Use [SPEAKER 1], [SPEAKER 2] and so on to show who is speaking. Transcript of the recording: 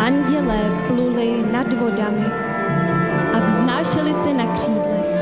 [SPEAKER 1] Andělé pluli nad vodami a vznášeli se na křídlech.